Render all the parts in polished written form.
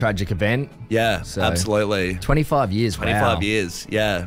tragic event. Yeah, So, absolutely. 25 years. 25 wow. years, yeah.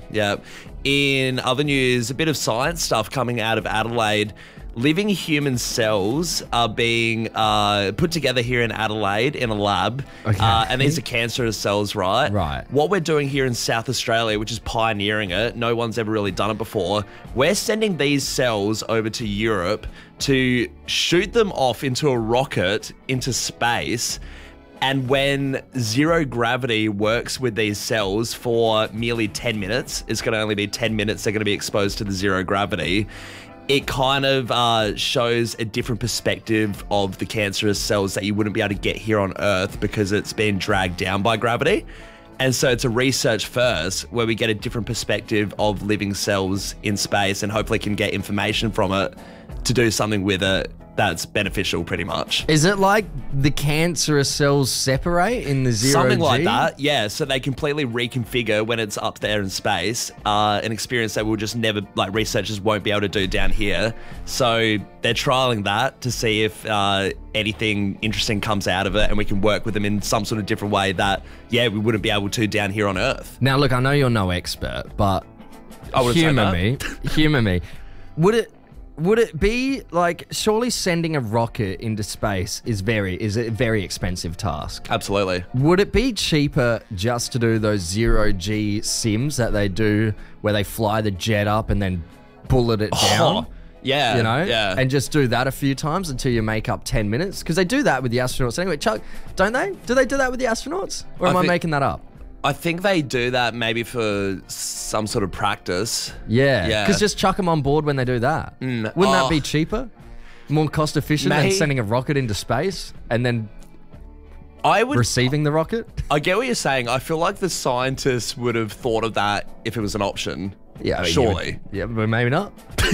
In other news, a bit of science stuff coming out of Adelaide. Living human cells are being put together here in Adelaide in a lab. Okay. And these are cancerous cells, right? Right. What we're doing here in South Australia, which is pioneering it, no one's ever really done it before, we're sending these cells over to Europe to shoot them off into a rocket into space. And when zero gravity works with these cells for merely 10 minutes, it's going to only be 10 minutes they're going to be exposed to the zero gravity. It kind of shows a different perspective of the cancerous cells that you wouldn't be able to get here on Earth because it's been dragged down by gravity. And so it's a research first where we get a different perspective of living cells in space and hopefully can get information from it to do something with it that's beneficial pretty much. Is it like the cancerous cells separate in the zero Something G? like that, yeah. So they completely reconfigure when it's up there in space, an experience that we'll just never, like researchers won't be able to do down here. So they're trialing that to see if anything interesting comes out of it and we can work with them in some sort of different way that, yeah, we wouldn't be able to down here on Earth. Now, look, I know you're no expert, but I wouldn't say humour me. Would it be like, surely sending a rocket into space is a very expensive task? Absolutely. Would it be cheaper just to do those zero G sims that they do where they fly the jet up and then bullet it down? Yeah. You know? Yeah. And just do that a few times until you make up 10 minutes? Because they do that with the astronauts anyway. Chuck, don't they? Do they do that with the astronauts? Or am I making that up? I think they do that maybe for some sort of practice. Yeah. Because just chuck them on board when they do that. Wouldn't that be cheaper? More cost efficient than sending a rocket into space and then receiving the rocket? I get what you're saying. I feel like the scientists would have thought of that if it was an option. Yeah, I mean, surely. Yeah, but maybe not.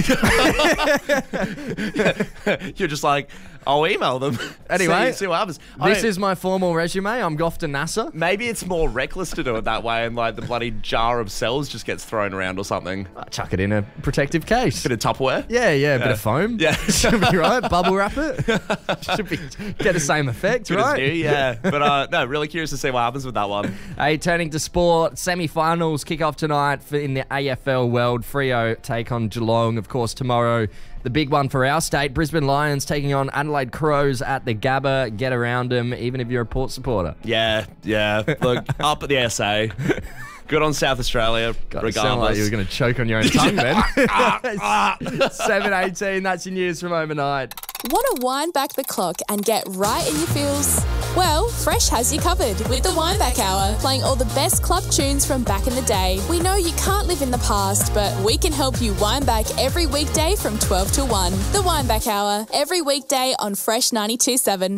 You're just like, I'll email them. Anyway, see what happens. This is my formal resume. I'm off to NASA. Maybe it's more reckless to do it that way and like the bloody jar of cells just gets thrown around or something. Chuck it in a protective case. Bit of Tupperware? Yeah, a bit of foam. Yeah. Should be right. Bubble wrap it. Get the same effect, Good right? as new, yeah. But no, really curious to see what happens with that one. Hey, turning to sport, semi-finals kick off tonight in the AFL World. Freo take on Geelong, of course, tomorrow. The big one for our state, Brisbane Lions taking on Adelaide Crows at the Gabba. Get around them, even if you're a Port supporter. Yeah. Look, up at the SA. Good on South Australia, regardless. Sound like you were going to choke on your own tongue then. 7:18, that's your news from overnight. Want to wind back the clock and get right in your feels? Well, Fresh has you covered with the Wind Back Hour, playing all the best club tunes from back in the day. We know you can't live in the past, but we can help you wind back every weekday from 12 to 1. The Wind Back Hour, every weekday on Fresh 92.7.